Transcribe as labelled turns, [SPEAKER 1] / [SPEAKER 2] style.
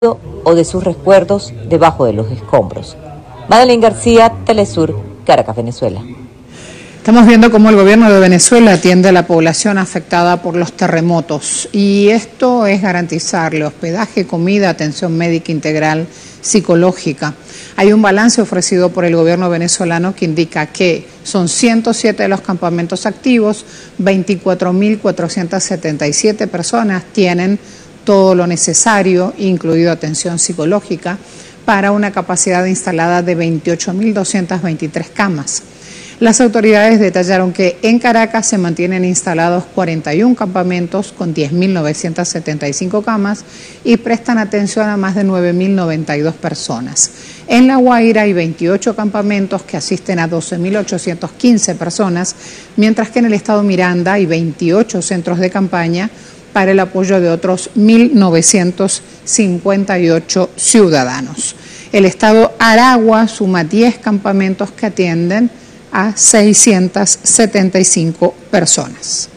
[SPEAKER 1] o de sus recuerdos debajo de los escombros. Madeleine García, Telesur, Caracas, Venezuela.
[SPEAKER 2] Estamos viendo cómo el gobierno de Venezuela atiende a la población afectada por los terremotos, y esto es garantizarle hospedaje, comida, atención médica integral, psicológica. Hay un balance ofrecido por el gobierno venezolano que indica que son 107 de los campamentos activos, 24.477 personas tienen todo lo necesario, incluido atención psicológica, para una capacidad instalada de 28.223 camas. Las autoridades detallaron que en Caracas se mantienen instalados 41 campamentos con 10.975 camas y prestan atención a más de 9.092 personas. En La Guaira hay 28 campamentos que asisten a 12.815 personas, mientras que en el estado Miranda hay 28 centros de campaña para el apoyo de otros 1.958 ciudadanos. El estado Aragua suma 10 campamentos que atienden a 675 personas.